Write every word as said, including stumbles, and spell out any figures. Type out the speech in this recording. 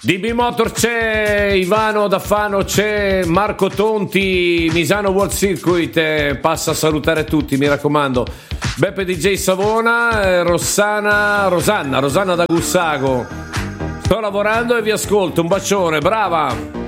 D B Motor c'è, Ivano da Fano c'è, Marco Tonti, Misano World Circuit, eh, passa a salutare tutti, mi raccomando. Beppe D J Savona, eh, Rossana, Rosanna, Rosanna da Gussago. Sto lavorando e vi ascolto, un bacione, brava!